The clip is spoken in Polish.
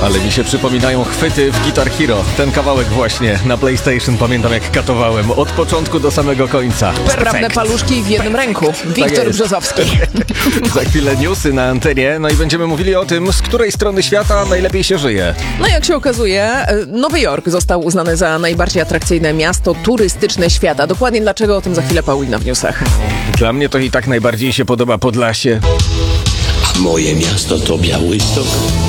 Ale mi się przypominają chwyty w Guitar Hero. Ten kawałek właśnie na PlayStation pamiętam jak katowałem od początku do samego końca. Sprawne paluszki w jednym ręku. Wiktor jest. Brzozowski. Za chwilę newsy na antenie, no i będziemy mówili o tym, z której strony świata najlepiej się żyje. No jak się okazuje, Nowy Jork został uznany za najbardziej atrakcyjne miasto turystyczne świata. Dokładnie dlaczego, o tym za chwilę Paulina w newsach. Dla mnie to i tak najbardziej się podoba Podlasie. A moje miasto to Białystok.